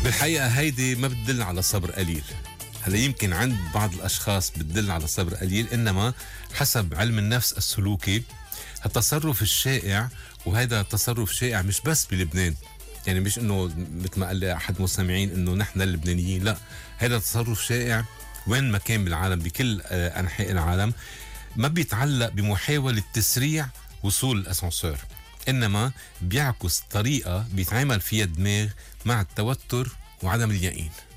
بالحقيقة هيدي ما بتدل على صبر قليل. هلا يمكن عند بعض الأشخاص بتدل على صبر قليل، إنما حسب علم النفس السلوكي التصرف الشائع، وهذا التصرف شائع مش بس بلبنان، يعني مش إنه مثل ما قال لي أحد المستمعين إنه نحن اللبنانيين، لا، هذا تصرف شائع وين ما كان بالعالم، بكل أنحاء العالم. ما بيتعلق بمحاولة تسريع وصول الأسانسور، إنما بيعكس طريقة بيتعامل فيها الدماغ مع التوتر وعدم اليقين.